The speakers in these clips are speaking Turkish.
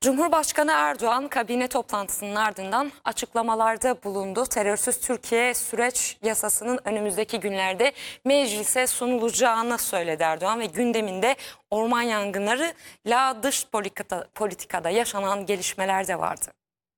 Cumhurbaşkanı Erdoğan kabine toplantısının ardından açıklamalarda bulundu. Terörsüz Türkiye süreç yasasının önümüzdeki günlerde meclise sunulacağını söyledi Erdoğan ve gündeminde orman yangınlarıyla dış politikada yaşanan gelişmeler de vardı.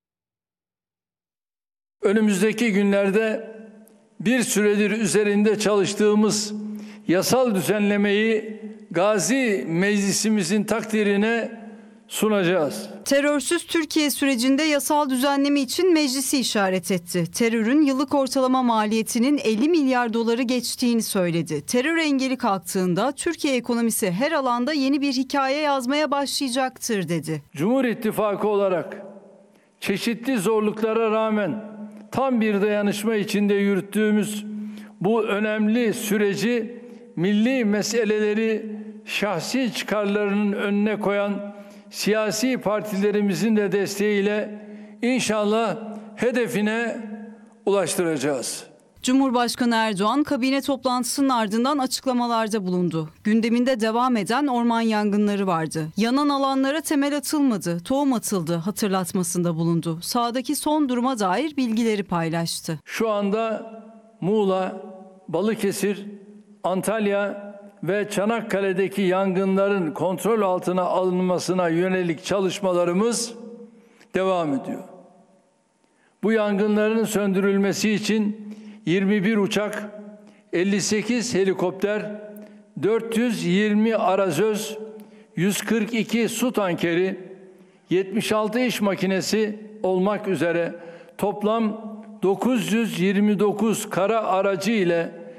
Önümüzdeki günlerde bir süredir üzerinde çalıştığımız yasal düzenlemeyi Gazi Meclisimizin takdirine sunacağız. Terörsüz Türkiye sürecinde yasal düzenleme için meclisi işaret etti. Terörün yıllık ortalama maliyetinin 50 milyar doları geçtiğini söyledi. Terör engeli kalktığında Türkiye ekonomisi her alanda yeni bir hikaye yazmaya başlayacaktır dedi. Cumhur İttifakı olarak çeşitli zorluklara rağmen tam bir dayanışma içinde yürüttüğümüz bu önemli süreci milli meseleleri şahsi çıkarlarının önüne koyan siyasi partilerimizin de desteğiyle inşallah hedefine ulaştıracağız. Cumhurbaşkanı Erdoğan kabine toplantısının ardından açıklamalarda bulundu. Gündeminde devam eden orman yangınları vardı. Yanan alanlara temel atılmadı, tohum atıldı hatırlatmasında bulundu. Sahadaki son duruma dair bilgileri paylaştı. Şu anda Muğla, Balıkesir, Antalya ve Çanakkale'deki yangınların kontrol altına alınmasına yönelik çalışmalarımız devam ediyor. Bu yangınların söndürülmesi için 21 uçak, 58 helikopter, 420 arazöz, 142 su tankeri, 76 iş makinesi olmak üzere toplam 929 kara aracı ile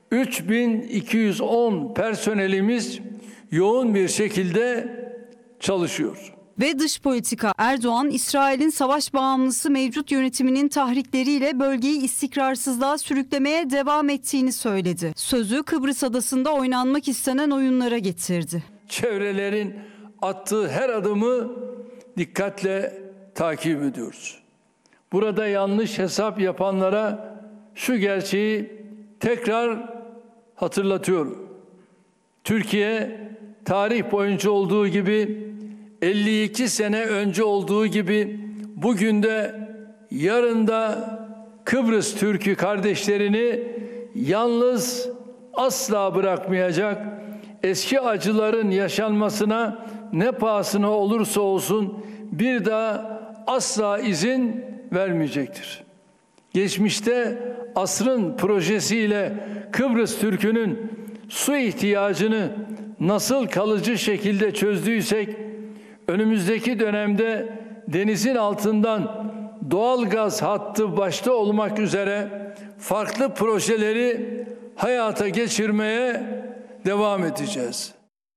3210 personelimiz yoğun bir şekilde çalışıyor. Ve dış politika, Erdoğan, İsrail'in savaş bağımlısı mevcut yönetiminin tahrikleriyle bölgeyi istikrarsızlığa sürüklemeye devam ettiğini söyledi. Sözü Kıbrıs Adası'nda oynanmak istenen oyunlara getirdi. Çevrelerin attığı her adımı dikkatle takip ediyoruz. Burada yanlış hesap yapanlara şu gerçeği tekrar hatırlatıyorum. Türkiye tarih boyunca olduğu gibi 52 sene önce olduğu gibi bugün de yarın da Kıbrıs Türk'ü kardeşlerini yalnız asla bırakmayacak. Eski acıların yaşanmasına ne pahasına olursa olsun bir daha asla izin vermeyecektir. Geçmişte asrın projesiyle Kıbrıs Türk'ünün su ihtiyacını nasıl kalıcı şekilde çözdüysek, önümüzdeki dönemde denizin altından doğal gaz hattı başta olmak üzere farklı projeleri hayata geçirmeye devam edeceğiz.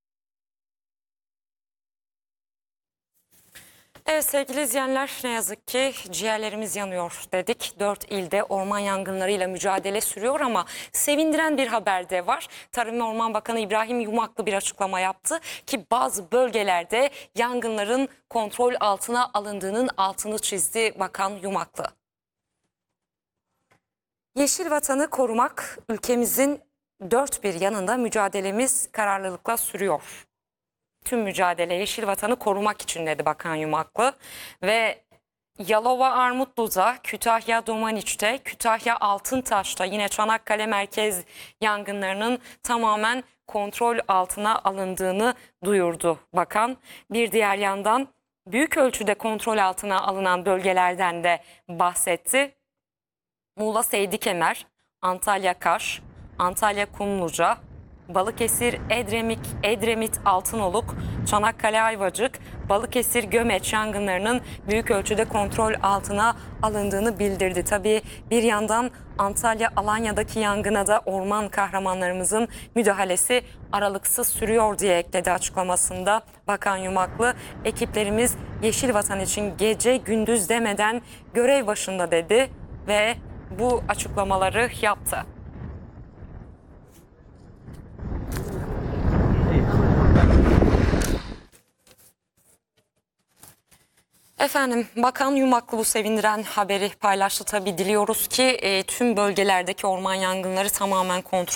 Evet sevgili izleyenler, ne yazık ki ciğerlerimiz yanıyor dedik. 4 ilde orman yangınlarıyla mücadele sürüyor ama sevindiren bir haber de var. Tarım ve Orman Bakanı İbrahim Yumaklı bir açıklama yaptı ki bazı bölgelerde yangınların kontrol altına alındığının altını çizdi Bakan Yumaklı. Yeşil vatanı korumak ülkemizin dört bir yanında mücadelemiz kararlılıkla sürüyor. Tüm mücadele yeşil vatanı korumak için dedi Bakan Yumaklı ve Yalova Armutlu'da, Kütahya Domaniç'te, Kütahya Altıntaş'ta yine Çanakkale merkez yangınlarının tamamen kontrol altına alındığını duyurdu bakan. Bir diğer yandan büyük ölçüde kontrol altına alınan bölgelerden de bahsetti. Muğla Seydikemer, Antalya Kaş, Antalya Kumluca, Balıkesir, Edremit, Altınoluk, Çanakkale Ayvacık, Balıkesir, Gömeç yangınlarının büyük ölçüde kontrol altına alındığını bildirdi. Tabii bir yandan Antalya, Alanya'daki yangına da orman kahramanlarımızın müdahalesi aralıksız sürüyor diye ekledi açıklamasında Bakan Yumaklı. Ekiplerimiz yeşil vatan için gece gündüz demeden görev başında dedi ve bu açıklamaları yaptı. Efendim Bakan Yumaklı bu sevindiren haberi paylaştı. Tabii diliyoruz ki tüm bölgelerdeki orman yangınları tamamen kontrol